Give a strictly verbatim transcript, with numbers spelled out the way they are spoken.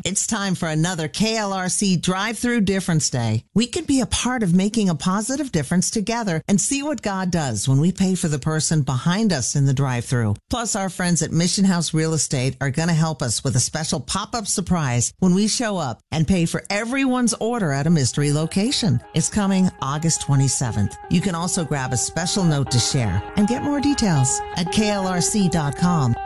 It's time for another K L R C Drive-Through Difference Day. We can be a part of making a positive difference together and see what God does when we pay for the person behind us in the drive-through. Plus, our friends at Mission House Real Estate are going to help us with a special pop-up surprise when we show up and pay for everyone's order at a mystery location. It's coming August twenty-seventh. You can also grab a special note to share and get more details at K L R C dot com.